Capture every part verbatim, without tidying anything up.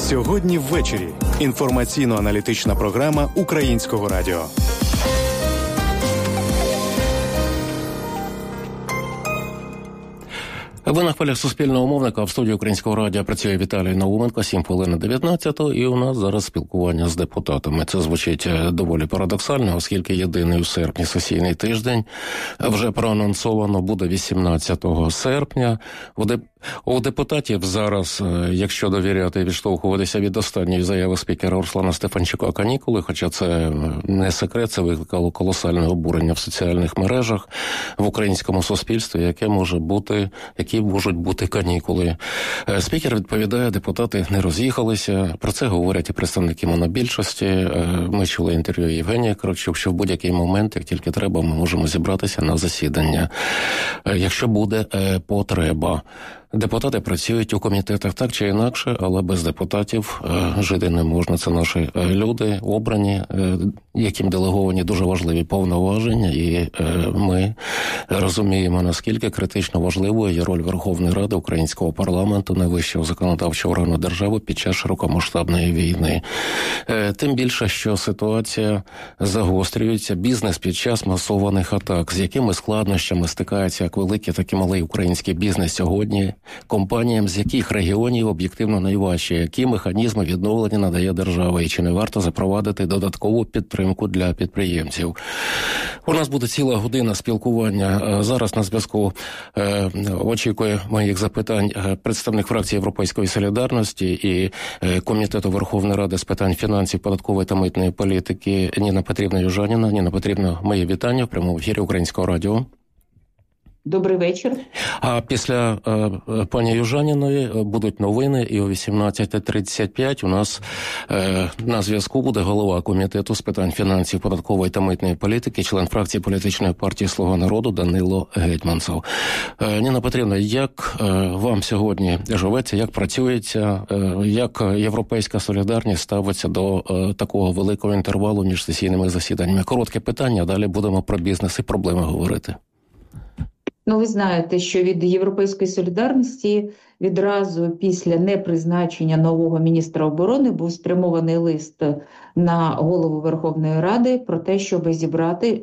Сьогодні ввечері. Інформаційно-аналітична програма Українського радіо. Ви на хвилях Суспільного мовника, в студії Українського радіо працює Віталій Науменко, сім хвилин на дев'ятнадцяту, і у нас зараз спілкування з депутатами. Це звучить доволі парадоксально, оскільки єдиний у серпні сесійний тиждень вже проанонсовано буде вісімнадцятого серпня. У депутатів зараз, якщо довіряти і відштовхуватися від останньої заяви спікера Руслана Стефанчука, канікули, хоча це не секрет, це викликало колосальне обурення в соціальних мережах, в українському суспільстві, яке може бути, які можуть бути канікули. Спікер відповідає, депутати не роз'їхалися, про це говорять і представники монобільшості. Ми чули інтерв'ю Євгенія Кравчук, що в будь-який момент, як тільки треба, ми можемо зібратися на засідання, якщо буде потреба. Депутати працюють у комітетах так чи інакше, але без депутатів жити не можна. Це наші люди, обрані, яким делеговані дуже важливі повноваження, і ми розуміємо, наскільки критично важливою є роль Верховної Ради українського парламенту, найвищого законодавчого органу держави під час широкомасштабної війни. Тим більше, що ситуація загострюється, бізнес під час масованих атак, з якими складнощами стикається як великий, так і малий український бізнес сьогодні, компаніям, з яких регіонів об'єктивно найважче, які механізми відновлення надає держава, і чи не варто запровадити додаткову підтримку для підприємців. У нас буде ціла година спілкування. Зараз на зв'язку е, очікує моїх запитань представник фракції Європейської солідарності і е, Комітету Верховної Ради з питань фінансів, податкової та митної політики Ніна Петрівна Южаніна. Ніна Петрівна, моє вітання в прямому ефірі Українського радіо. Добрий вечір. А після е, пані Южаніної будуть новини, і о вісімнадцята тридцять п'ять у нас е, на зв'язку буде голова Комітету з питань фінансів, податкової та митної політики, член фракції політичної партії «Слуга народу» Данило Гетманцев. Е, Ніна Петрівна, як е, вам сьогодні живеться, як працюється, е, як Європейська солідарність ставиться до е, такого великого інтервалу між сесійними засіданнями? Коротке питання, а далі будемо про бізнес і проблеми говорити. Ну, ви знаєте, що від Європейської солідарності відразу після непризначення нового міністра оборони був спрямований лист на голову Верховної Ради про те, щоб зібрати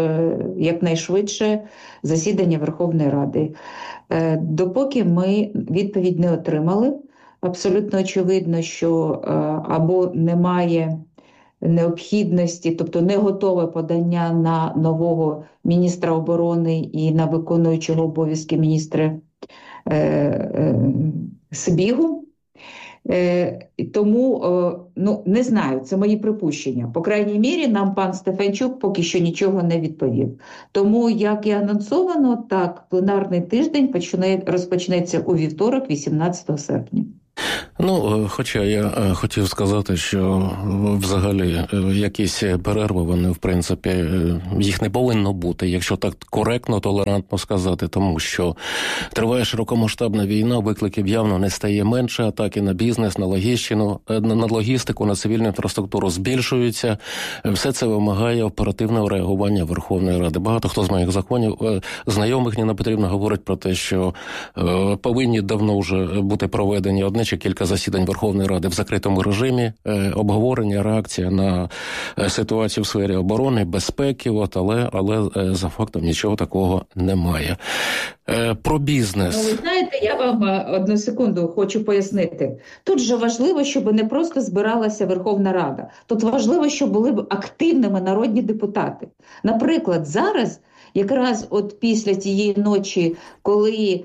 якнайшвидше засідання Верховної Ради. Допоки ми відповідь не отримали, абсолютно очевидно, що або немає необхідності, тобто не готове подання на нового міністра оборони і на виконуючого обов'язки міністра е, е, Сибігу. Е, тому, е, ну, не знаю, це мої припущення. По крайній мірі, нам пан Стефанчук поки що нічого не відповів. Тому, як і анонсовано, так, пленарний тиждень почне, розпочнеться у вівторок, вісімнадцятого серпня. Ну, хоча я хотів сказати, що взагалі якісь перерви, вони, в принципі, їх не повинно бути, якщо так коректно, толерантно сказати, тому що триває широкомасштабна війна, викликів явно не стає менше, атаки на бізнес, на логістику, на логістику, на цивільну інфраструктуру збільшуються. Все це вимагає оперативного реагування Верховної Ради. Багато хто з моїх законів, знайомих, Ніна Петрівна, говорить про те, що повинні давно вже бути проведені одне чи кілька засідань Верховної Ради в закритому режимі, е, обговорення, реакція на е, ситуацію в сфері оборони, безпеки, от, але, але е, за фактом нічого такого немає. Е, про бізнес. Ну, ви знаєте, я вам одну секунду хочу пояснити. Тут же важливо, щоб не просто збиралася Верховна Рада. Тут важливо, щоб були б активними народні депутати. Наприклад, зараз, якраз от після тієї ночі, коли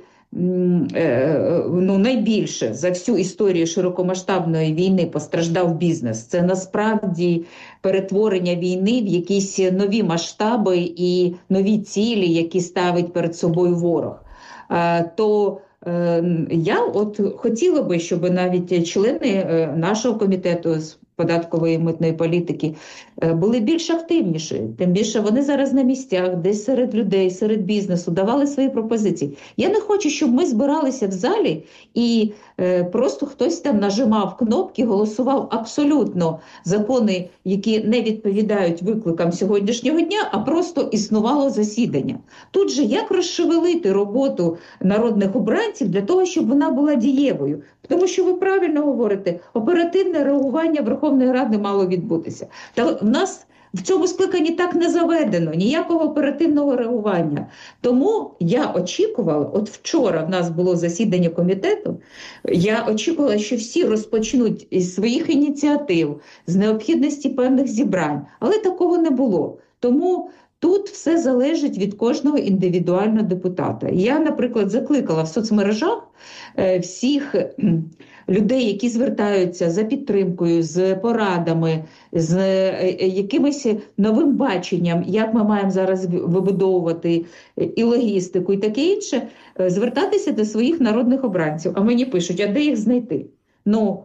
ну, найбільше за всю історію широкомасштабної війни постраждав бізнес. Це насправді перетворення війни в якісь нові масштаби і нові цілі, які ставить перед собою ворог. То я от хотіла би, щоб навіть члени нашого комітету з податкової і митної політики, були більш активніші. Тим більше вони зараз на місцях, десь серед людей, серед бізнесу, давали свої пропозиції. Я не хочу, щоб ми збиралися в залі і е, просто хтось там нажимав кнопки, голосував абсолютно закони, які не відповідають викликам сьогоднішнього дня, а просто існувало засідання. Тут же як розшевелити роботу народних обранців для того, щоб вона була дієвою? Тому що ви правильно говорите, оперативне реагування Верховної Ради мало відбутися. Та в нас в цьому скликанні так не заведено, ніякого оперативного реагування. Тому я очікувала, от вчора в нас було засідання комітету, я очікувала, що всі розпочнуть із своїх ініціатив, з необхідності певних зібрань, але такого не було. Тому тут все залежить від кожного індивідуального депутата. Я, наприклад, закликала в соцмережах всіх людей, які звертаються за підтримкою, з порадами, з якимось новим баченням, як ми маємо зараз вибудовувати і логістику, і таке інше, звертатися до своїх народних обранців. А мені пишуть, а де їх знайти? Ну,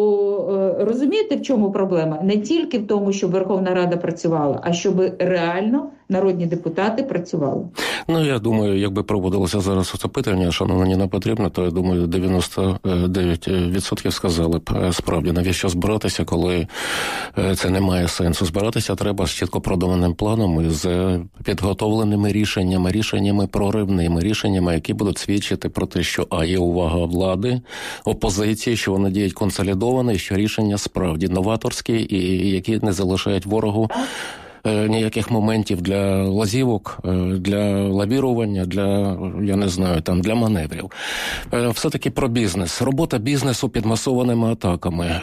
то розумієте, в чому проблема? Не тільки в тому, щоб Верховна Рада працювала, а щоб реально народні депутати працювали. Ну, я думаю, якби проводилося зараз це питання, що воно не потрібно, то, я думаю, дев'яносто дев'ять відсотків сказали б, справді, навіщо збиратися, коли це не має сенсу. Збиратися треба з чітко продуманим планом і з підготовленими рішеннями, рішеннями проривними, рішеннями, які будуть свідчити про те, що а, є увага влади, опозиції, що вони діють консолідовано, і що рішення справді новаторські і які не залишають ворогу ніяких моментів для лазівок, для лавірування, для, я не знаю, там, для маневрів. Все-таки про бізнес. Робота бізнесу під масованими атаками.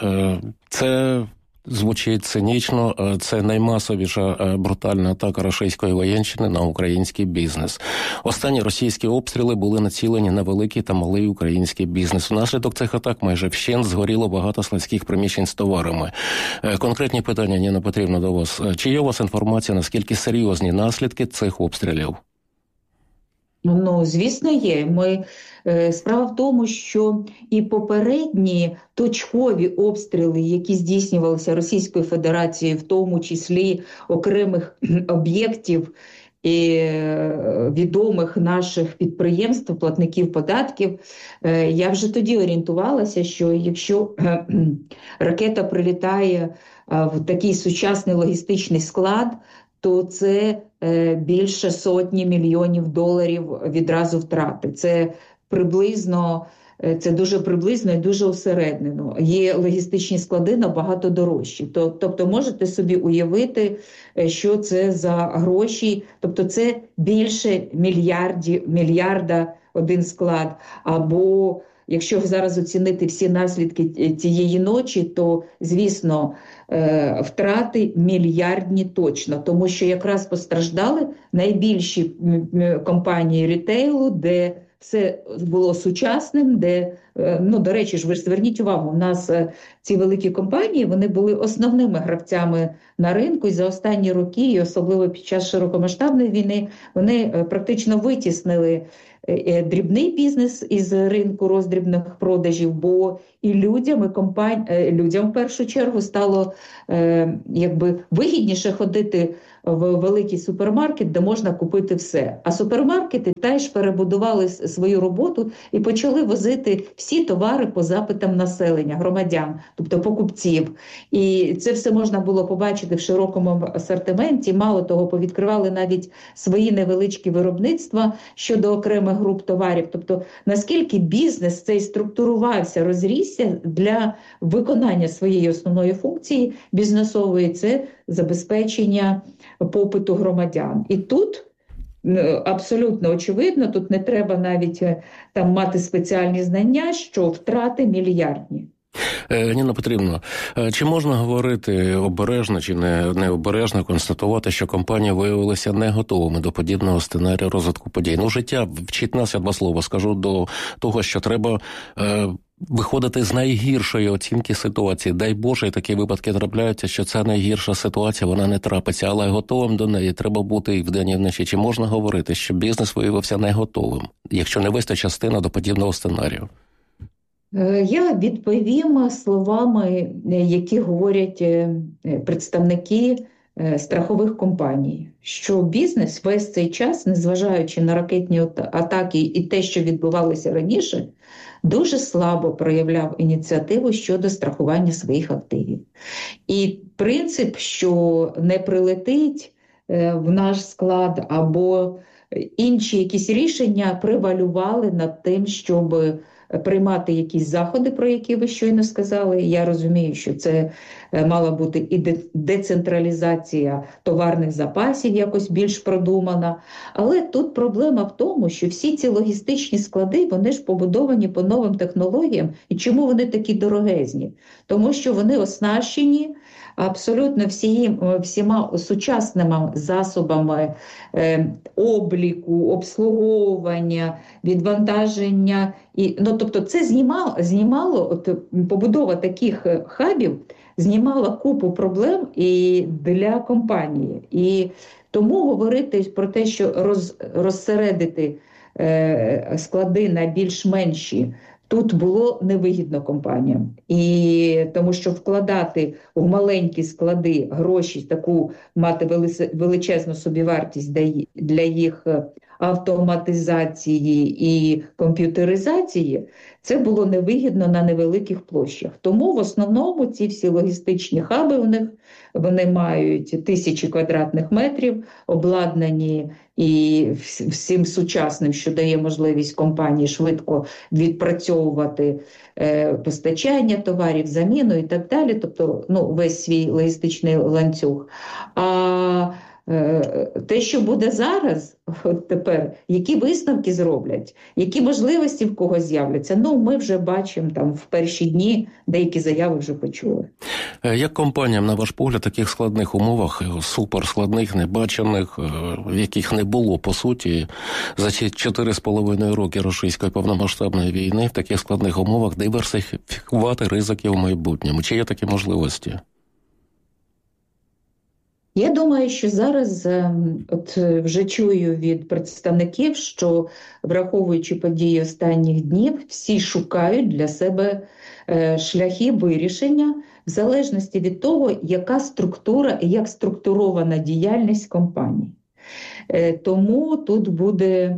Це звучить цинічно, це наймасовіша брутальна атака рашистської воєнщини на український бізнес. Останні російські обстріли були націлені на великий та малий український бізнес. Внаслідок цих атак майже вщент згоріло багато складських приміщень з товарами. Конкретні питання, Ніна Петрівна, до вас. Чи є у вас інформація, наскільки серйозні наслідки цих обстрілів? Ну, звісно, є. Ми, е, справа в тому, що і попередні точкові обстріли, які здійснювалися Російською Федерацією, в тому числі окремих об'єктів і е, відомих наших підприємств, платників податків, е, я вже тоді орієнтувалася, що якщо е, ракета прилітає е, в такий сучасний логістичний склад, то це е, більше сотні мільйонів доларів відразу втрати. Це приблизно, е, це дуже приблизно і дуже усереднено. Є логістичні склади набагато дорожчі. То, тобто можете собі уявити, е, що це за гроші. Тобто це більше мільярдів, мільярда один склад. Або якщо зараз оцінити всі наслідки цієї ночі, то, звісно, втрати мільярдні точно, тому що якраз постраждали найбільші компанії рітейлу, де все було сучасним, де, ну, до речі ж, ви ж зверніть увагу, у нас ці великі компанії, вони були основними гравцями на ринку, і за останні роки, і особливо під час широкомасштабної війни, вони практично витіснили дрібний бізнес із ринку роздрібних продажів, бо і людям, і компані... людям в першу чергу стало е, якби вигідніше ходити в великий супермаркет, де можна купити все. А супермаркети теж перебудували свою роботу і почали возити всі товари по запитам населення, громадян, тобто покупців. І це все можна було побачити в широкому асортименті. Мало того, повідкривали навіть свої невеличкі виробництва щодо окремих груп товарів. Тобто, наскільки бізнес цей структурувався, розрісся для виконання своєї основної функції бізнесової, це забезпечення попиту громадян. І тут абсолютно очевидно, тут не треба навіть там мати спеціальні знання, що втрати мільярдні. Ніна Петрівна, чи можна говорити обережно чи не, не обережно констатувати, що компанії виявилися не готовими до подібного сценарію розвитку подій? Ну, життя вчить нас, я два слова скажу, до того, що треба е, виходити з найгіршої оцінки ситуації. Дай Боже, і такі випадки трапляються, що ця найгірша ситуація, вона не трапиться, але готовим до неї треба бути і вдень, і вночі. Чи можна говорити, що бізнес виявився не готовим, якщо не весь, то частина до подібного сценарію? Я відповім словами, які говорять представники страхових компаній, що бізнес весь цей час, незважаючи на ракетні атаки і те, що відбувалося раніше, дуже слабо проявляв ініціативу щодо страхування своїх активів. І принцип, що не прилетить в наш склад або інші якісь рішення, превалювали над тим, щоб приймати якісь заходи, про які ви щойно сказали. Я розумію, що це мала бути і децентралізація товарних запасів, якось більш продумана. Але тут проблема в тому, що всі ці логістичні склади, вони ж побудовані по новим технологіям. І чому вони такі дорогезні? Тому що вони оснащені абсолютно всі, всіма сучасними засобами е, обліку, обслуговування, відвантаження. І, ну, тобто це знімало, знімало от, побудова таких хабів знімала купу проблем і для компанії. І тому говорити про те, що роз, розсередити е, склади на більш-менші, тут було невигідно компаніям. І тому що вкладати в маленькі склади гроші, таку мати величезну собівартість для їх автоматизації і комп'ютеризації, це було невигідно на невеликих площах. Тому в основному ці всі логістичні хаби у них, вони мають тисячі квадратних метрів, обладнані і всім сучасним, що дає можливість компанії швидко відпрацьовувати е, постачання товарів, заміну і так далі, тобто ну, весь свій логістичний ланцюг. А те, що буде зараз, от тепер, які висновки зроблять, які можливості в когось з'являться, ну, ми вже бачимо там в перші дні, деякі заяви вже почули. Як компаніям, на ваш погляд, в таких складних умовах, суперскладних, небачених, в яких не було, по суті, за ці чотири з половиною роки російської повномасштабної війни, в таких складних умовах диверсифікувати ризики в майбутньому? Чи є такі можливості? Я думаю, що зараз от вже чую від представників, що, враховуючи події останніх днів, всі шукають для себе шляхи вирішення в залежності від того, яка структура і як структурована діяльність компанії. Тому тут буде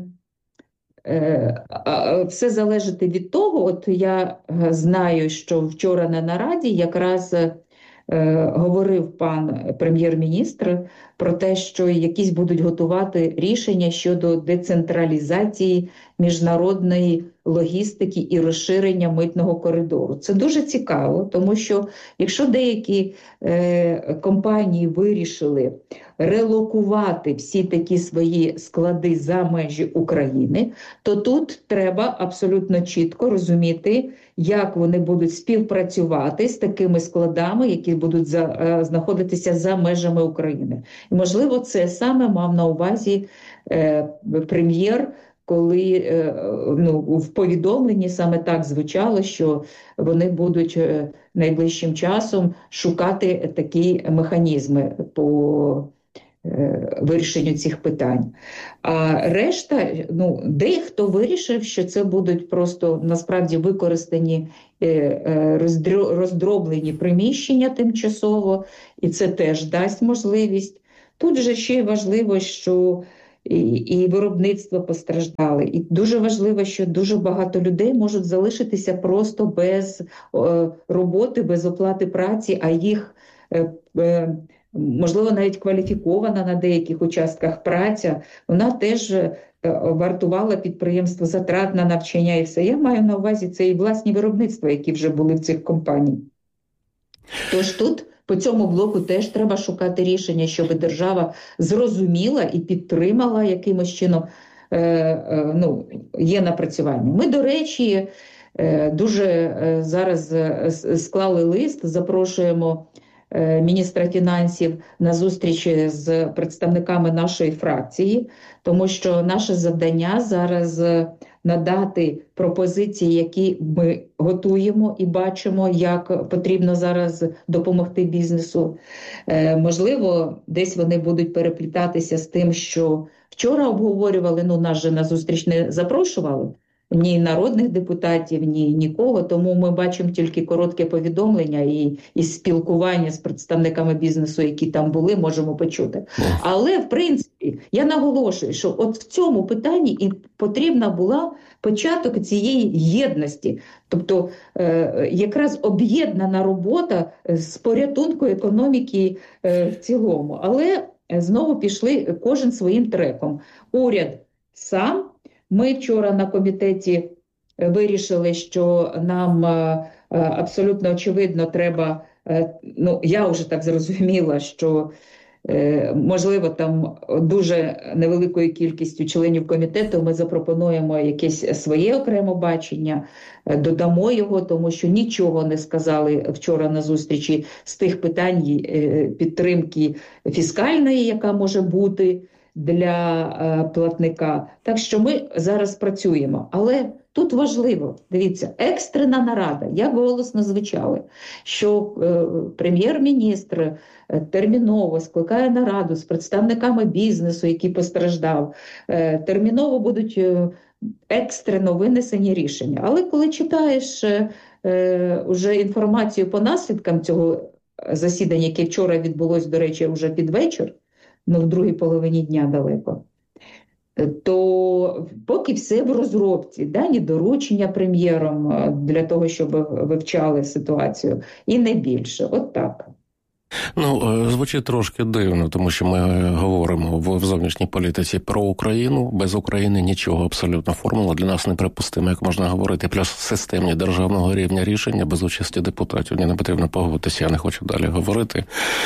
все залежати від того, от я знаю, що вчора на нараді якраз говорив пан прем'єр-міністр про те, що якісь будуть готувати рішення щодо децентралізації міжнародної логістики і розширення митного коридору. Це дуже цікаво, тому що якщо деякі е, компанії вирішили релокувати всі такі свої склади за межі України, то тут треба абсолютно чітко розуміти, як вони будуть співпрацювати з такими складами, які будуть за, е, знаходитися за межами України. І, можливо, це саме мав на увазі е, прем'єр, коли е, ну, в повідомленні саме так звучало, що вони будуть е, найближчим часом шукати такі механізми по е, вирішенню цих питань. А решта, ну, дехто вирішив, що це будуть просто насправді використані е, е, роздроблені приміщення тимчасово, і це теж дасть можливість. Тут же ще важливо, що і, і виробництво постраждали. І дуже важливо, що дуже багато людей можуть залишитися просто без е, роботи, без оплати праці, а їх, е, е, можливо, навіть кваліфікована на деяких участках праця, вона теж е, вартувала підприємство затрат на навчання і все. Я маю на увазі це і власні виробництва, які вже були в цих компаніях. Тож тут по цьому блоку теж треба шукати рішення, щоб держава зрозуміла і підтримала якимось чином, е, е, ну, є напрацювання. Ми, до речі, е, дуже е, зараз е, склали лист, запрошуємо е, міністра фінансів на зустріч з представниками нашої фракції, тому що наше завдання зараз надати пропозиції, які ми готуємо і бачимо, як потрібно зараз допомогти бізнесу. Е, можливо, десь вони будуть переплітатися з тим, що вчора обговорювали, ну нас же на зустріч не запрошували, ні народних депутатів, ні нікого, тому ми бачимо тільки коротке повідомлення і, і спілкування з представниками бізнесу, які там були, можемо почути. Але, в принципі, я наголошую, що от в цьому питанні і потрібна була початок цієї єдності, тобто е, якраз об'єднана робота з порятунку економіки е, в цілому. Але знову пішли кожен своїм треком. Уряд сам. Ми вчора на комітеті вирішили, що нам е, абсолютно очевидно треба, е, ну я вже так зрозуміла, що е, можливо там дуже невеликою кількістю членів комітету ми запропонуємо якесь своє окреме бачення, е, додамо його, тому що нічого не сказали вчора на зустрічі з тих питань е, підтримки фіскальної, яка може бути для е, платника. Так що ми зараз працюємо. Але тут важливо, дивіться, екстрена нарада, як голосно звучали, що е, прем'єр-міністр е, терміново скликає нараду з представниками бізнесу, який постраждав, е, терміново будуть е, екстрено винесені рішення. Але коли читаєш е, е, уже інформацію по наслідкам цього засідання, яке вчора відбулось, до речі, вже під вечір, ну, в другій половині дня далеко, то поки все в розробці, дані доручення прем'єром для того, щоб вивчали ситуацію, і не більше. От так. Ну, звучить трошки дивно, тому що ми говоримо в зовнішній політиці про Україну. Без України нічого абсолютно. Формула для нас неприпустима, як можна говорити. Плюс системні державного рівня рішення без участі депутатів. Мені не потрібно погодитися, я не хочу далі говорити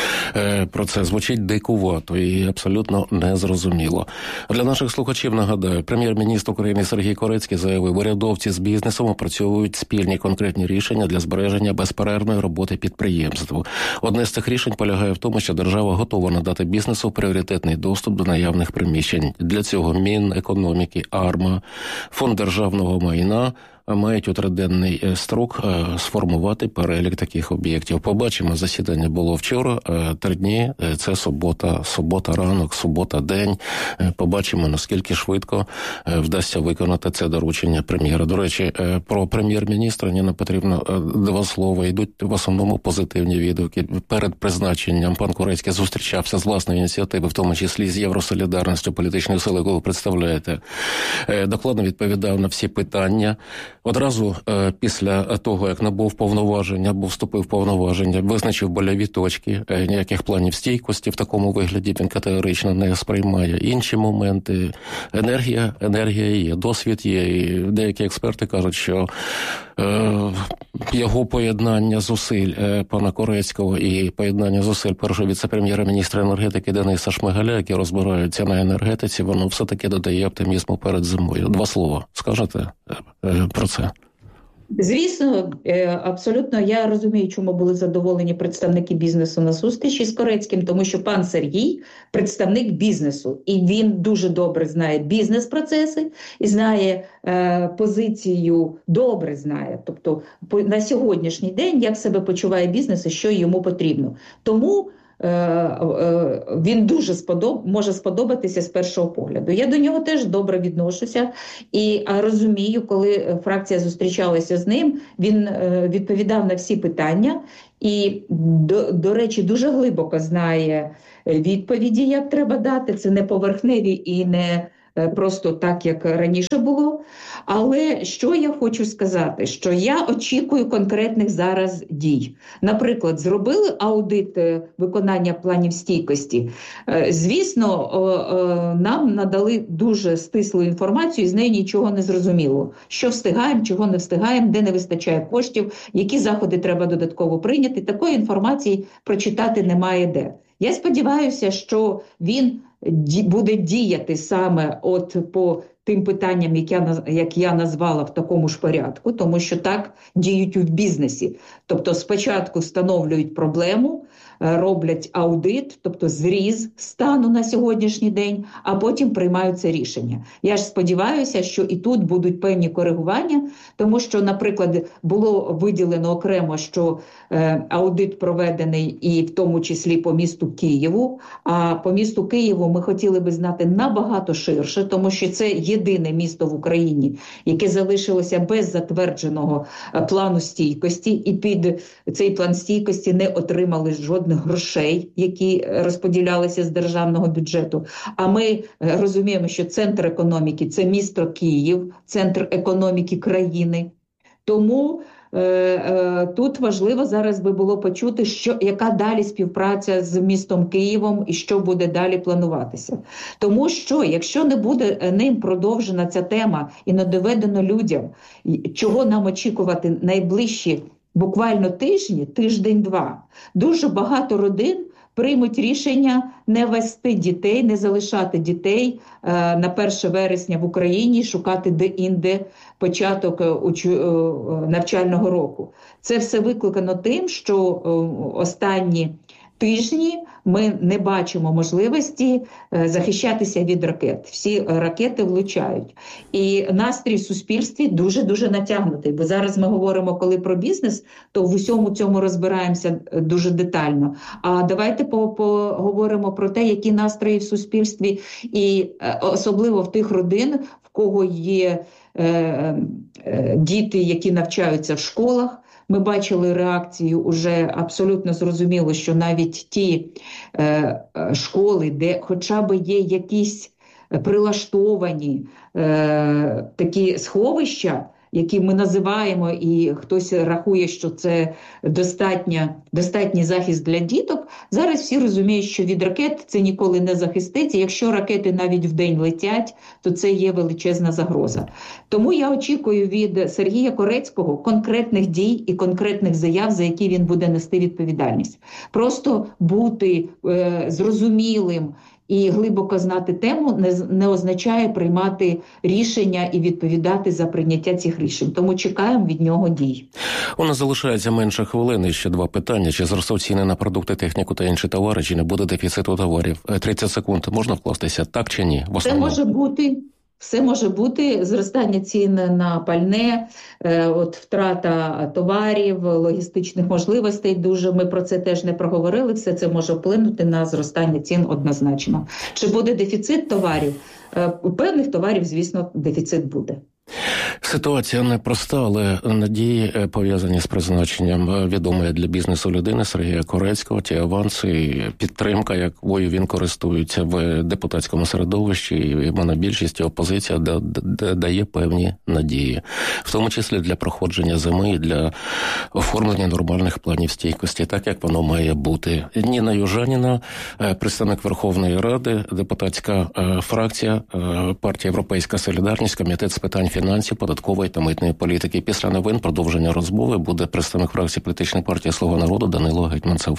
про це. Звучить дикувато і абсолютно незрозуміло. Для наших слухачів нагадаю, прем'єр-міністр України Сергій Корецький заявив, урядовці з бізнесом опрацьовують спільні конкретні рішення для збереження безперервної роботи підприємства. Одне з цих рішень полягає в тому, що держава готова надати бізнесу пріоритетний доступ до наявних приміщень. Для цього Мінекономіки, АРМА, Фонд державного майна мають у триденний строк сформувати перелік таких об'єктів. Побачимо, засідання було вчора, три дні, це субота, субота ранок, субота день. Побачимо, наскільки швидко вдасться виконати це доручення прем'єра. До речі, про прем'єр-міністра Ніна Петрівна два слова. Йдуть в основному позитивні відгуки. Перед призначенням пан Корецький зустрічався з власної ініціативи, в тому числі з Євросолідарністю, політичної сили, яку ви представляєте. Докладно відповідав на всі питання. Одразу е, після того, як набув повноваження, або вступив в повноваження, визначив больові точки, е, ніяких планів стійкості в такому вигляді він категорично не сприймає. Інші моменти, енергія, енергія є, досвід є, і деякі експерти кажуть, що е, його поєднання зусиль е, пана Корецького і поєднання зусиль першого віце-прем'єра-міністра енергетики Дениса Шмигаля, які розбираються на енергетиці, воно все-таки додає оптимізму перед зимою. Два слова скажете е, про це? Звісно, абсолютно я розумію, чому були задоволені представники бізнесу на зустрічі з Корецьким, тому що пан Сергій – представник бізнесу, і він дуже добре знає бізнес-процеси і знає е, позицію, добре знає, тобто по, на сьогоднішній день, як себе почуває бізнес і що йому потрібно. Тому він дуже сподоб... може сподобатися з першого погляду. Я до нього теж добре відношуся і розумію, коли фракція зустрічалася з ним, він відповідав на всі питання і, до, до речі, дуже глибоко знає відповіді, як треба дати. Це не поверхневі і не просто так, як раніше було. Але що я хочу сказати, що я очікую конкретних зараз дій. Наприклад, зробили аудит виконання планів стійкості. Звісно, нам надали дуже стислу інформацію, з нею нічого не зрозуміло. Що встигаємо, чого не встигаємо, де не вистачає коштів, які заходи треба додатково прийняти. Такої інформації прочитати немає де. Я сподіваюся, що він буде діяти саме от по тим питанням, як я, як я назвала, в такому ж порядку, тому що так діють у бізнесі. Тобто спочатку встановлюють проблему, роблять аудит, тобто зріз стану на сьогоднішній день, а потім приймаються рішення. Я ж сподіваюся, що і тут будуть певні коригування, тому що, наприклад, було виділено окремо, що е, аудит проведений і в тому числі по місту Києву, а по місту Києву ми хотіли би знати набагато ширше, тому що це є єдине місто в Україні, яке залишилося без затвердженого плану стійкості, і під цей план стійкості не отримали жодних грошей, які розподілялися з державного бюджету. А ми розуміємо, що центр економіки – це місто Київ, центр економіки країни. Тому е, е, тут важливо зараз би було почути, що, яка далі співпраця з містом Києвом і що буде далі плануватися. Тому що, якщо не буде ним продовжена ця тема і не доведено людям, чого нам очікувати найближчі буквально тижні, тиждень-два, дуже багато родин приймуть рішення не вести дітей, не залишати дітей е, на перше вересня в Україні, шукати де-інде початок е, учу, е, навчального року. Це все викликано тим, що е, останні тижні ми не бачимо можливості е, захищатися від ракет. Всі ракети влучають. І настрій в суспільстві дуже-дуже натягнутий. Бо зараз ми говоримо, коли про бізнес, то в усьому цьому розбираємося дуже детально. А давайте поговоримо про те, які настрої в суспільстві, і е, особливо в тих родин, в кого є е, е, діти, які навчаються в школах. Ми бачили реакцію, уже абсолютно зрозуміло, що навіть ті е, школи, де хоча б є якісь прилаштовані е, такі сховища, які ми називаємо, і хтось рахує, що це достатня, достатній захист для діток, зараз всі розуміють, що від ракет це ніколи не захиститься. Якщо ракети навіть вдень летять, то це є величезна загроза. Тому я очікую від Сергія Корецького конкретних дій і конкретних заяв, за які він буде нести відповідальність. Просто бути е, зрозумілим і глибоко знати тему не, не означає приймати рішення і відповідати за прийняття цих рішень. Тому чекаємо від нього дій. У нас залишається менше хвилини. Ще два питання. Чи зростуть ціни на продукти, техніку та інші товари, чи не буде дефіциту товарів? тридцять секунд. Можна вкластися, так чи ні? В Це може бути. Все може бути, зростання цін на пальне, е, от втрата товарів, логістичних можливостей. Дуже ми про це теж не проговорили. Все це може вплинути на зростання цін однозначно. Чи буде дефіцит товарів? Е, у певних товарів, звісно, дефіцит буде. Ситуація непроста, але надії, пов'язані з призначенням відомої для бізнесу людини Сергія Корецького, ті аванси, підтримка, якою він користується в депутатському середовищі, і монобільшість, і опозиція дає певні надії. В тому числі для проходження зими і для оформлення нормальних планів стійкості, так як воно має бути. Ніна Южаніна, представник Верховної Ради, депутатська фракція, партія «Європейська солідарність», комітет з питань фінансів, податкової та митної політики. Після новин продовження розмови буде представник фракції політичної партії «Слуга народу» Данило Гетманцев.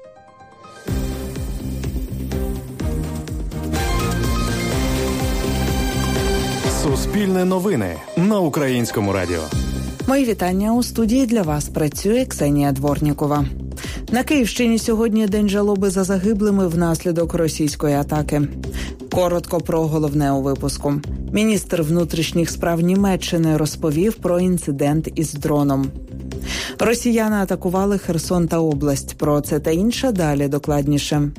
Суспільне новини на Українському радіо. Мої вітання. У студії для вас працює Ксенія Дворнікова. На Київщині сьогодні день жалоби за загиблими внаслідок російської атаки. Коротко про головне у випуску. Міністр внутрішніх справ Німеччини розповів про інцидент із дроном. Росіяни атакували Херсон та область. Про це та інше далі докладніше.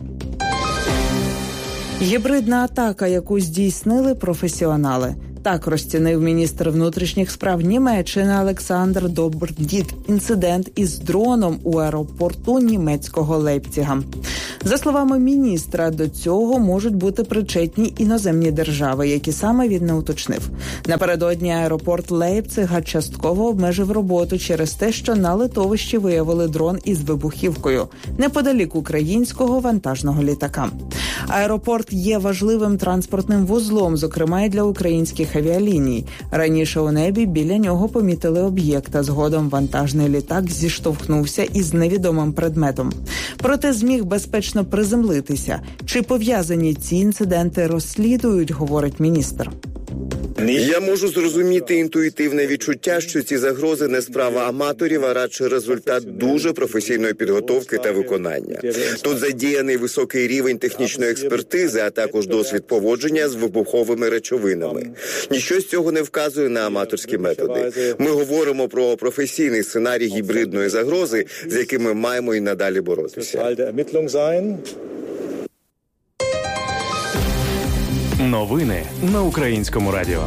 Гібридна атака, яку здійснили професіонали. Так розцінив міністр внутрішніх справ Німеччини Олександр Добрдіт інцидент із дроном у аеропорту німецького Лейпціга. За словами міністра, до цього можуть бути причетні іноземні держави, які саме він не уточнив. Напередодні аеропорт Лейпцига частково обмежив роботу через те, що на литовищі виявили дрон із вибухівкою неподалік українського вантажного літака. Аеропорт є важливим транспортним вузлом, зокрема і для українських авіаліній. Раніше у небі біля нього помітили об'єкт, а згодом вантажний літак зіштовхнувся із невідомим предметом. Проте зміг безпечно приземлитися. Чи пов'язані ці інциденти розслідують, говорить міністр. Я можу зрозуміти інтуїтивне відчуття, що ці загрози не справа аматорів, а радше результат дуже професійної підготовки та виконання. Тут задіяний високий рівень технічної експертизи, а також досвід поводження з вибуховими речовинами. Ніщо з цього не вказує на аматорські методи. Ми говоримо про професійний сценарій гібридної загрози, з яким ми маємо і надалі боротися. Новини на Українському радіо.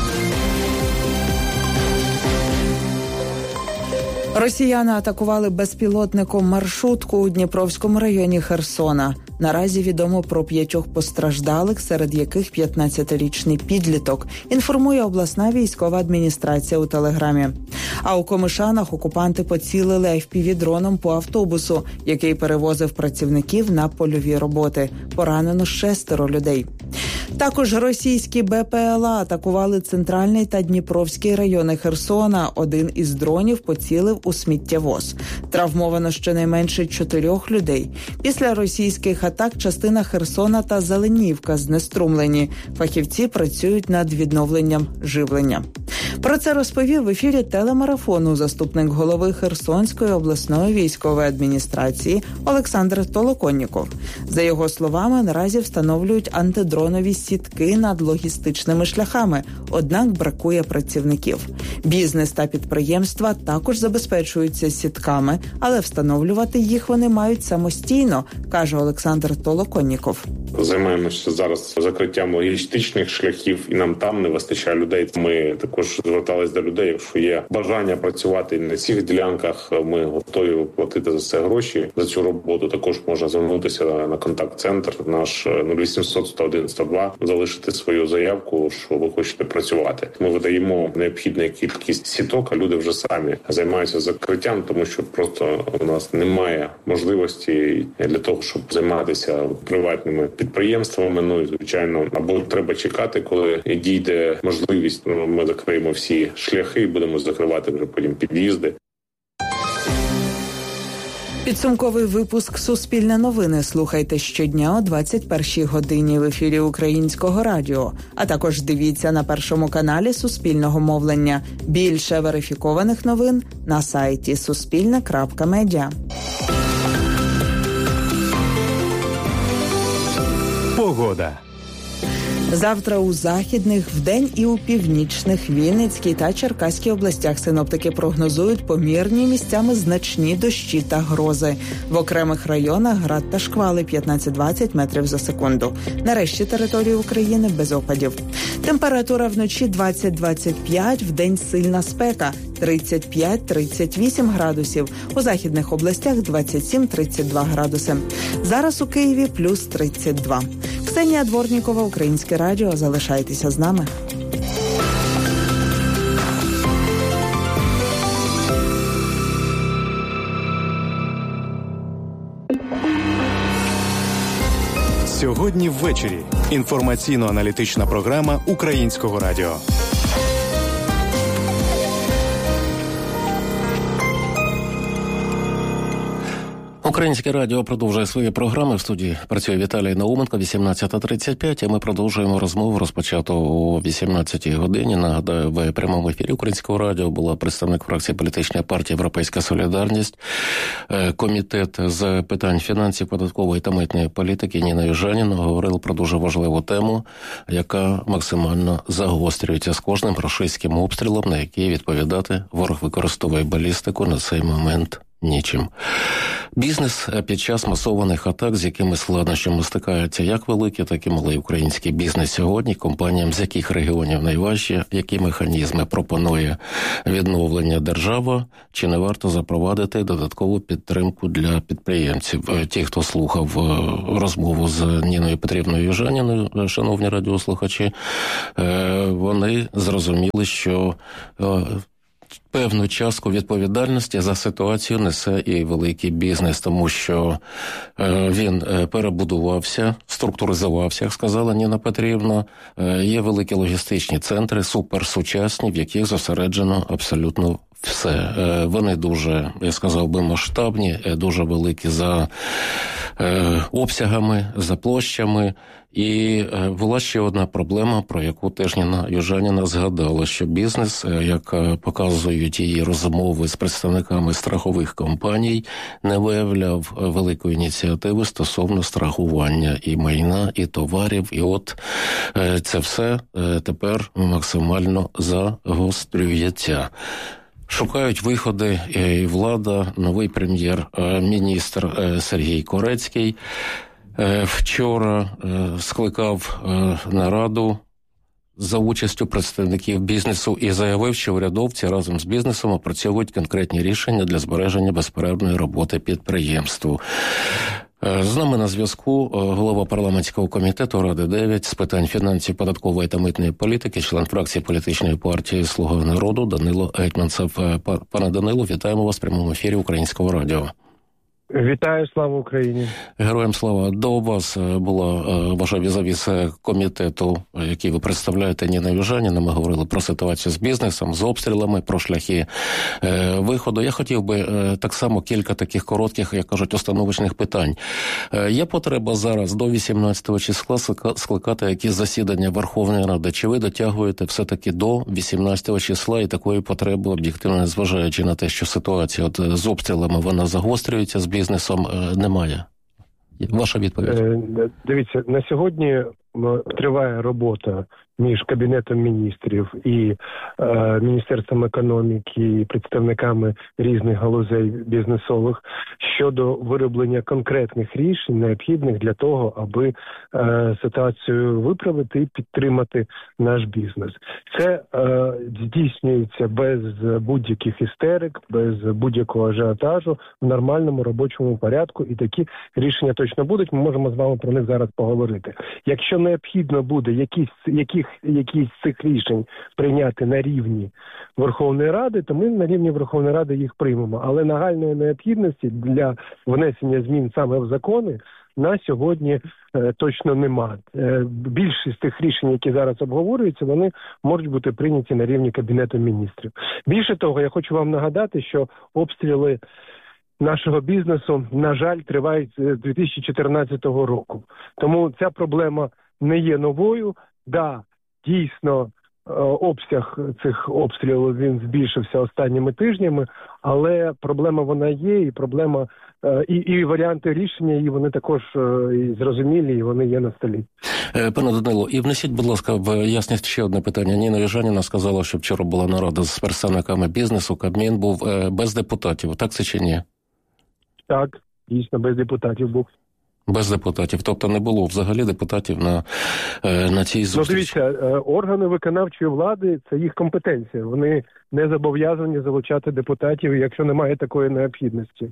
Росіяни атакували безпілотником маршрутку у Дніпровському районі Херсона. Наразі відомо про п'ятьох постраждалих, серед яких п'ятнадцятирічний підліток, інформує обласна військова адміністрація у Телеграмі. А у Комишанах окупанти поцілили еф пі ві-дроном по автобусу, який перевозив працівників на польові роботи. Поранено шестеро людей. Також російські бе пе ел а атакували центральний та Дніпровський райони Херсона. Один із дронів поцілив у сміттєвоз. Травмовано щонайменше чотирьох людей. Після російських атак частина Херсона та Зеленівка знеструмлені. Фахівці працюють над відновленням живлення. Про це розповів в ефірі телемарафону заступник голови Херсонської обласної військової адміністрації Олександр Толоконніков. За його словами, наразі встановлюють антидронові сітки над логістичними шляхами, однак бракує працівників. Бізнес та підприємства також забезпечуються сітками, але встановлювати їх вони мають самостійно, каже Олександр Толоконніков. Займаємося зараз закриттям логістичних шляхів, і нам там не вистачає людей. Ми також звертались до людей, якщо є бажання працювати на цих ділянках, ми готові платити за це гроші. За цю роботу також можна звернутися на контакт-центр наш нуль вісімсот сто один сто два, залишити свою заявку, що ви хочете працювати. Ми видаємо необхідну кількість сіток, а люди вже самі займаються закриттям, тому що просто у нас немає можливості для того, щоб займатися приватними підприємствами. Ну і звичайно, або треба чекати, коли дійде можливість. Ми закриємо всі шляхи і будемо закривати вже потім під'їзди. Підсумковий випуск «Суспільне новини» слухайте щодня о двадцять першій годині в ефірі Українського радіо. А також дивіться на Першому каналі Суспільного мовлення. Більше верифікованих новин на сайті суспільне крапка медіа. Погода. Завтра у західних, вдень і у північних, Вінницькій та Черкаській областях синоптики прогнозують помірні, місцями значні дощі та грози. В окремих районах град та шквали п'ятнадцять-двадцять метрів за секунду. На решті території України без опадів. Температура вночі двадцять-двадцять п'ять, вдень сильна спека тридцять п'ять - тридцять вісім градусів. У західних областях двадцять сім - тридцять два градуси. Зараз у Києві плюс тридцять два. Ксенія Дворнікова, Українське радіо. Залишайтеся з нами. Сьогодні ввечері. Інформаційно-аналітична програма Українського радіо. Українське радіо продовжує свої програми. В студії працює Віталій Науменко, вісімнадцята тридцять п'ять, а ми продовжуємо розмову, розпочату о вісімнадцятій годині. Нагадаю, в прямому ефірі Українського радіо була представник фракції політичної партії «Європейська солідарність», комітет з питань фінансів, податкової та митної політики Ніна Южаніна. Говорили про дуже важливу тему, яка максимально загострюється з кожним рашистським обстрілом, на який відповідати ворог використовує балістику на цей момент нічим. Бізнес під час масованих атак, з якими складнощами стикаються як великий, так і малий український бізнес сьогодні, компаніям з яких регіонів найважче, які механізми пропонує відновлення держава, чи не варто запровадити додаткову підтримку для підприємців. Ті, хто слухав розмову з Ніною Петрівною Южаніною, шановні радіослухачі, вони зрозуміли, що певну частку відповідальності за ситуацію несе і великий бізнес, тому що е, він е, перебудувався, структуризувався, як сказала Ніна Петрівна. Е, є великі логістичні центри, суперсучасні, в яких зосереджено абсолютно все. Е, вони дуже, я сказав би, масштабні, е, дуже великі за е, обсягами, за площами. І була ще одна проблема, про яку теж Ніна Южаніна згадала, що бізнес, як показують її розмови з представниками страхових компаній, не виявляв великої ініціативи стосовно страхування і майна, і товарів. І от це все тепер максимально загострюється. Шукають виходи і влада, новий прем'єр-міністр Сергій Корецький вчора скликав нараду за участю представників бізнесу і заявив, що урядовці разом з бізнесом опрацьовують конкретні рішення для збереження безперервної роботи підприємству. З нами на зв'язку голова парламентського комітету Ради дев'ять з питань фінансів, податкової та митної політики, член фракції політичної партії «Слуга народу» Данило Гетманцев. Пане Данило, вітаємо вас в прямому ефірі Українського радіо. Вітаю, слава Україні. Героям слава. До вас була ваша візавіс комітету, який ви представляєте, Ніна Южаніна. Ми говорили про ситуацію з бізнесом, з обстрілами, про шляхи виходу. Я хотів би так само кілька таких коротких, як кажуть, установочних питань. Є потреба зараз до вісімнадцятого числа скликати якісь засідання Верховної Ради? Чи ви дотягуєте все-таки до вісімнадцятого числа і такої потреби, об'єктивно незважаючи на те, що ситуація от з обстрілами вона загострюється, з бізнесом немає? Ваша відповідь. Дивіться, на сьогодні триває робота між Кабінетом міністрів і е, Міністерством економіки і представниками різних галузей бізнесових щодо вироблення конкретних рішень, необхідних для того, аби е, ситуацію виправити і підтримати наш бізнес. Це е, здійснюється без будь-яких істерик, без будь-якого ажіотажу, в нормальному робочому порядку, і такі рішення точно будуть. Ми можемо з вами про них зараз поговорити. Якщо необхідно буде якісь, яких, якісь з цих рішень прийняти на рівні Верховної Ради, то ми на рівні Верховної Ради їх приймемо. Але нагальної необхідності для внесення змін саме в закони на сьогодні е, точно нема. Е, більшість тих рішень, які зараз обговорюються, вони можуть бути прийняті на рівні Кабінету міністрів. Більше того, я хочу вам нагадати, що обстріли нашого бізнесу, на жаль, тривають з дві тисячі чотирнадцятого року. Тому ця проблема не є новою. Да, дійсно, обсяг цих обстрілів він збільшився останніми тижнями, але проблема вона є, і проблема і, і варіанти рішення, і вони також і зрозумілі, і вони є на столі. Пане Данило, і внесіть, будь ласка, в ясність ще одне питання. Ніна Южаніна сказала, що вчора була нарада з представниками бізнесу, Кабмін був без депутатів. Так це чи ні? Так, дійсно, без депутатів був. Без депутатів. Тобто не було взагалі депутатів на, на цій зустрічі? Ну, дивіться, органи виконавчої влади – це їх компетенція. Вони не зобов'язані залучати депутатів, якщо немає такої необхідності.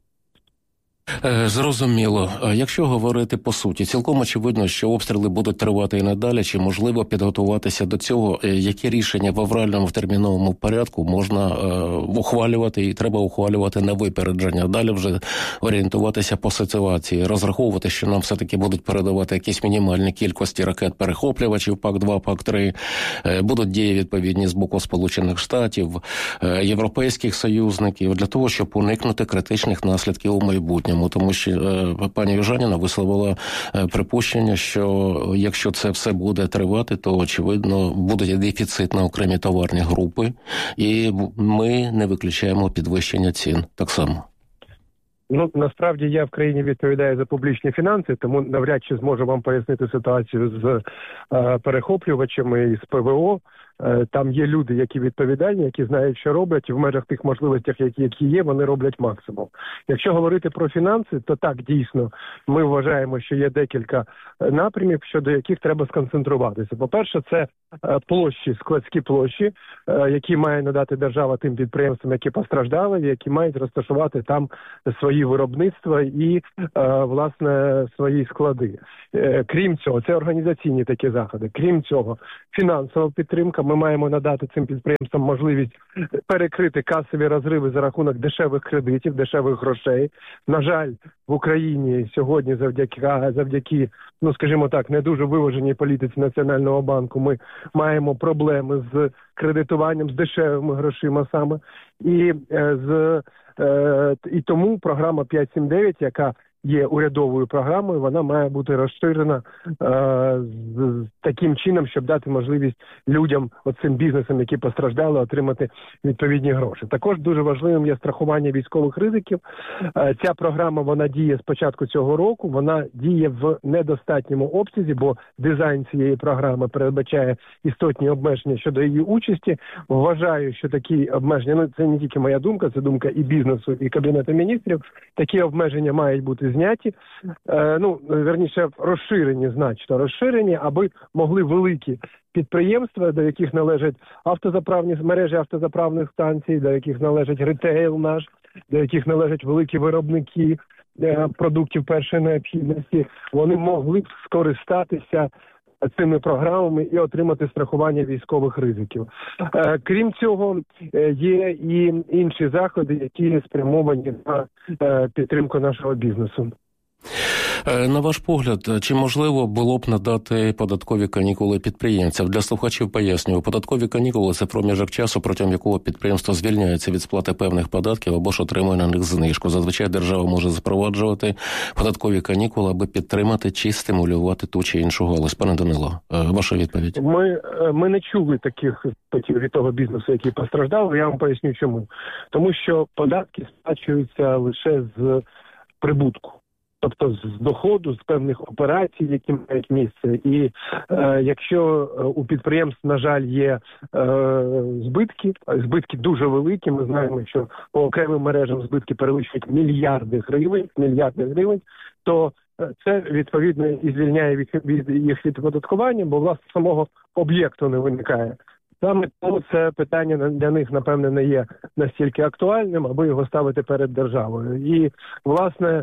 Зрозуміло. Якщо говорити по суті, цілком очевидно, що обстріли будуть тривати і надалі, чи можливо підготуватися до цього, які рішення в авральному, в терміновому порядку можна е, ухвалювати, і треба ухвалювати на випередження. Далі вже орієнтуватися по ситуації, розраховувати, що нам все-таки будуть передавати якісь мінімальні кількості ракет-перехоплювачів, ПАК-два, ПАК-три, е, будуть дії відповідні з боку Сполучених Штатів, е, європейських союзників, для того, щоб уникнути критичних наслідків у майбутньому. Тому що е, пані Южаніна висловила е, припущення, що якщо це все буде тривати, то, очевидно, буде дефіцит на окремі товарні групи, і ми не виключаємо підвищення цін так само. Ну, насправді я в країні відповідаю за публічні фінанси, тому навряд чи зможу вам пояснити ситуацію з е, перехоплювачами і з ПВО. Е, там є люди, які відповідальні, які знають, що роблять, і в межах тих можливостей, які, які є, вони роблять максимум. Якщо говорити про фінанси, то так, дійсно, ми вважаємо, що є декілька напрямів, щодо яких треба сконцентруватися. По-перше, це е, площі, складські площі, е, які має надати держава тим підприємствам, які постраждали, які мають розташувати там свої виробництва і, е, власне, свої склади. Е, крім цього, це організаційні такі заходи. Крім цього, фінансова підтримка. Ми маємо надати цим підприємствам можливість перекрити касові розриви за рахунок дешевих кредитів, дешевих грошей. На жаль, в Україні сьогодні завдяки, завдяки, ну, скажімо так, не дуже виваженій політиці Національного банку ми маємо проблеми з кредитуванням, з дешевими грошима саме. І, е, з, е, і тому програма п'ять сім дев'ять, яка є урядовою програмою, вона має бути розширена е, з, з таким чином, щоб дати можливість людям, оцим бізнесам, які постраждали, отримати відповідні гроші. Також дуже важливим є страхування військових ризиків. Е, ця програма, вона діє з початку цього року, вона діє в недостатньому обсязі, бо дизайн цієї програми передбачає істотні обмеження щодо її участі. Вважаю, що такі обмеження, ну це не тільки моя думка, це думка і бізнесу, і Кабінету міністрів, такі обмеження мають бути бути зняті, е, ну, верніше, розширені, значно розширені, аби могли великі підприємства, до яких належать автозаправні мережі автозаправних станцій, до яких належить ретейл наш, до яких належать великі виробники е, продуктів першої необхідності, вони могли б скористатися цими програмами і отримати страхування військових ризиків. Е, крім цього, е, є і інші заходи, які спрямовані на е, підтримку нашого бізнесу. На ваш погляд, чи можливо було б надати податкові канікули підприємцям? Для слухачів пояснюю, податкові канікули – це проміжок часу, протягом якого підприємство звільняється від сплати певних податків або ж отримує на них знижку. Зазвичай держава може запроваджувати податкові канікули, аби підтримати чи стимулювати ту чи іншу галузь. Пане Данило, ваша відповідь? Ми, ми не чули таких спитів від того бізнесу, який постраждав. Я вам поясню чому. Тому що податки сплачуються лише з прибутку. Тобто з доходу, з певних операцій, які мають місце. І е, якщо у підприємств, на жаль, є е, збитки, збитки дуже великі, ми знаємо, що по окремим мережам збитки перевищують мільярди гривень, мільярди гривень, то це, відповідно, і звільняє від їх від оподаткування, бо, власне, самого об'єкту не виникає. Саме тому це питання для них, напевне, не є настільки актуальним, аби його ставити перед державою. І, власне,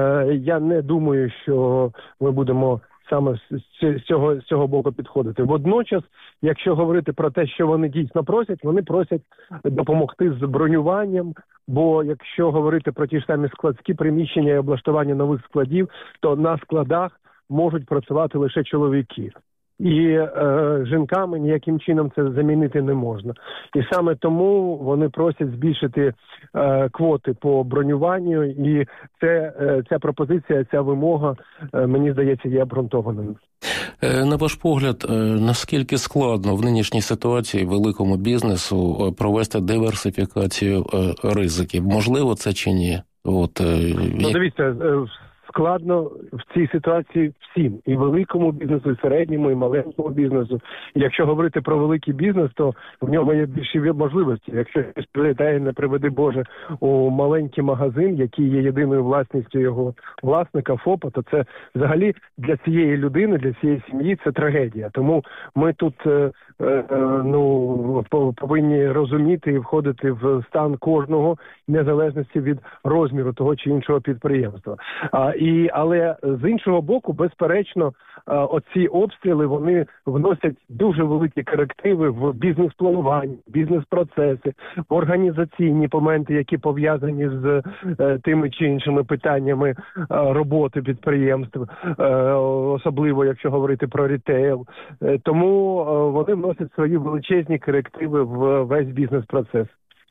я не думаю, що ми будемо саме з цього, з цього боку підходити. Водночас, якщо говорити про те, що вони дійсно просять, вони просять допомогти з бронюванням, бо якщо говорити про ті ж самі складські приміщення і облаштування нових складів, то на складах можуть працювати лише чоловіки. І е, жінками ніяким чином це замінити не можна. І саме тому вони просять збільшити е, квоти по бронюванню, і це, е, ця пропозиція, ця вимога, е, мені здається, є обґрунтованою. На ваш погляд, наскільки складно в нинішній ситуації великому бізнесу провести диверсифікацію ризиків? Можливо це чи ні? От, ну, дивіться, складно в цій ситуації всім. І великому бізнесу, і середньому, і маленькому бізнесу. І якщо говорити про великий бізнес, то в ньому є більші можливості. Якщо хтось прилітає, не приведи Боже, у маленький магазин, який є єдиною власністю його власника, ФОПа, то це взагалі для цієї людини, для цієї сім'ї це трагедія. Тому ми тут е, е, ну, повинні розуміти і входити в стан кожного, незалежності від розміру того чи іншого підприємства. А, і, але з іншого боку, безперечно, оці обстріли, вони вносять дуже великі корективи в бізнес-планування, бізнес-процеси, в організаційні моменти, які пов'язані з е, тими чи іншими питаннями е, роботи підприємств, е, особливо якщо говорити про рітейл. Е, тому е, вони вносять свої величезні корективи в весь бізнес-процес.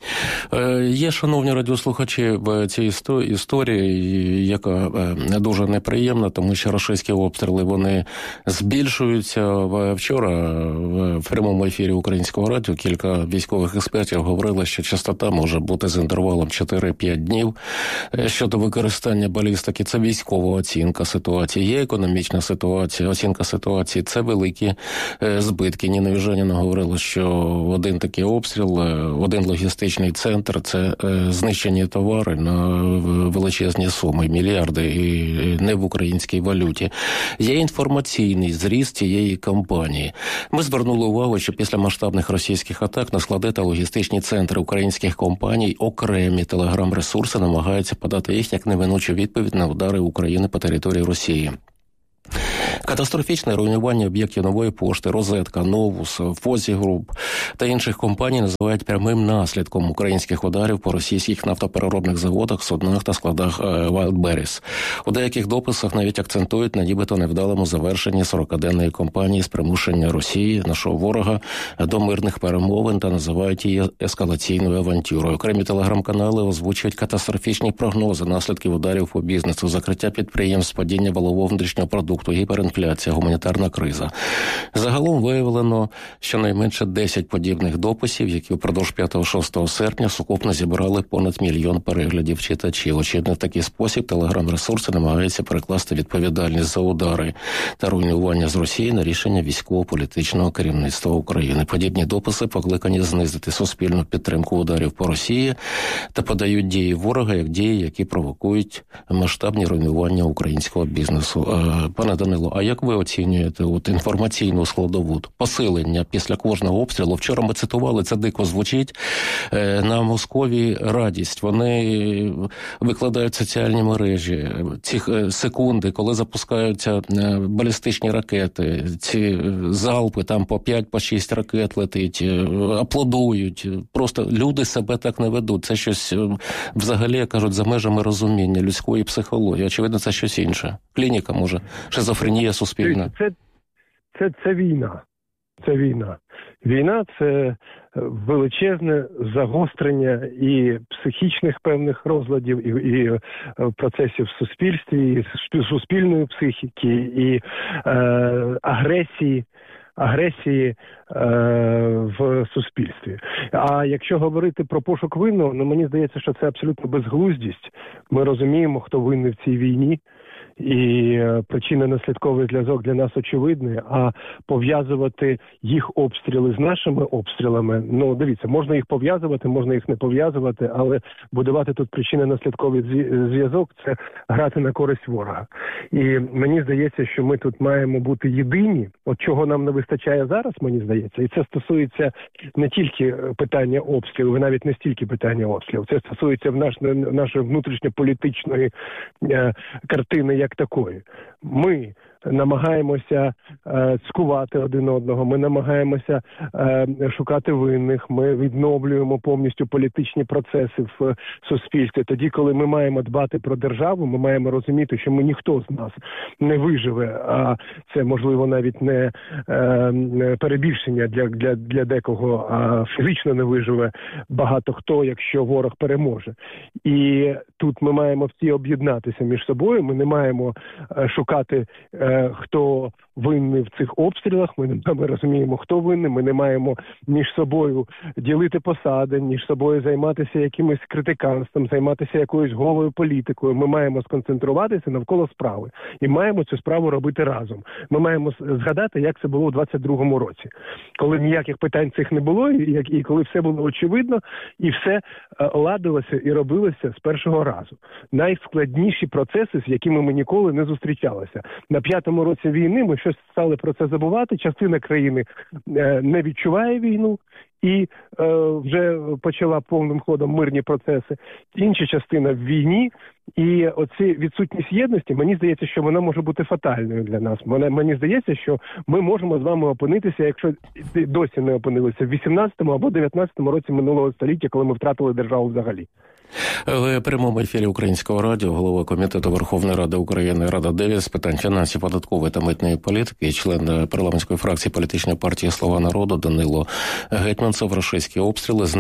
Є, шановні радіослухачі, в цій історії, яка дуже неприємна, тому що рашистські обстріли, вони збільшуються. Вчора в прямому ефірі Українського радіо кілька військових експертів говорили, що частота може бути з інтервалом чотири-п'ять днів. Щодо використання балістики, це військова оцінка ситуації, є економічна ситуація, оцінка ситуації, це великі збитки. Ніна Южаніна говорила, що один такий обстріл, один логістичний центр, це знищені товари на величезні суми, мільярди, і не в українській валюті. Є інформаційний зріст цієї кампанії. Ми звернули увагу, що після масштабних російських атак на склади та логістичні центри українських компаній окремі телеграм-ресурси намагаються подати їх як неминучу відповідь на удари України по території Росії. Катастрофічне руйнування об'єктів Нової пошти, Розетка, Новус, Фозі Груп та інших компаній називають прямим наслідком українських ударів по російських нафтопереробних заводах, суднах та складах Wildberries. У деяких дописах навіть акцентують на нібито невдалому завершенні сорокаденної кампанії з примушення Росії, нашого ворога, до мирних перемовин та називають її ескалаційною авантюрою. Окремі телеграм-канали озвучують катастрофічні прогнози наслідків ударів по бізнесу, закриття підприємств, падіння валового внутрішнього продукту, гіперінфляцію, інфляція, гуманітарна криза. Загалом виявлено щонайменше десять подібних дописів, які впродовж п'ятого-шостого серпня сукупно зібрали понад мільйон переглядів читачів. Очевидно, в такий спосіб телеграм-ресурси намагаються перекласти відповідальність за удари та руйнування з Росії на рішення військово-політичного керівництва України. Подібні дописи покликані знизити суспільну підтримку ударів по Росії та подають дії ворога як дії, які провокують масштабні руйнування українського бізнесу. Пане Данило, а як ви оцінюєте от інформаційну складову, посилення після кожного обстрілу? Вчора ми цитували, це дико звучить, на Московії радість. Вони викладають соціальні мережі, ці секунди, коли запускаються балістичні ракети, ці залпи, там по п'ять, по шість ракет летить, аплодують. Просто люди себе так не ведуть. Це щось взагалі, як кажуть, за межами розуміння людської психології. Очевидно, це щось інше. Клініка, може, шизофренія суспільна. Це, це, це війна. Це війна. Війна – це величезне загострення і психічних певних розладів, і, і процесів в суспільстві, і суспільної психіки, і е, агресії, агресії е, в суспільстві. А якщо говорити про пошук винного, ну мені здається, що це абсолютно безглуздість. Ми розуміємо, хто винний в цій війні. І причинно-наслідковий зв'язок для нас очевидний, а пов'язувати їх обстріли з нашими обстрілами, ну, дивіться, можна їх пов'язувати, можна їх не пов'язувати, але будувати тут причинно-наслідковий зв'язок – це грати на користь ворога. І мені здається, що ми тут маємо бути єдині, от чого нам не вистачає зараз, мені здається, і це стосується не тільки питання обстрілів, і навіть не стільки питання обстрілів, це стосується в наш, нашої внутрішньополітичної е, картини як такої. Ми намагаємося е, цькувати один одного, ми намагаємося е, шукати винних, ми відновлюємо повністю політичні процеси в суспільстві. Тоді, коли ми маємо дбати про державу, ми маємо розуміти, що ми ніхто з нас не виживе, а це, можливо, навіть не е, перебільшення для, для, для декого, а фізично не виживе багато хто, якщо ворог переможе. І тут ми маємо всі об'єднатися між собою, ми не маємо е, шукати е, хто винний в цих обстрілах, ми, ми розуміємо, хто винний, ми не маємо між собою ділити посади, між собою займатися якимось критиканством, займатися якоюсь голою політикою. Ми маємо сконцентруватися навколо справи. І маємо цю справу робити разом. Ми маємо згадати, як це було у двадцять другому році, коли ніяких питань цих не було, і, і коли все було очевидно, і все ладилося і робилося з першого разу. Найскладніші процеси, з якими ми ніколи не зустрічалися. На п'ятому році війни ми щось стали про це забувати, частина країни е, не відчуває війну і е, вже почала повним ходом мирні процеси. Інша частина в війні, і оці відсутність єдності, мені здається, що вона може бути фатальною для нас. Мені, мені здається, що ми можемо з вами опинитися, якщо досі не опинилися, в вісімнадцятому або дев'ятнадцятому році минулого століття, коли ми втратили державу взагалі. В прямому ефірі Українського радіо голова Комітету Верховної Ради України Рада Дев'ять з питань фінансів, податкової та митної політики і член парламентської фракції політичної партії «Слуга народу» Данило Гетманцев. Рашистські обстріли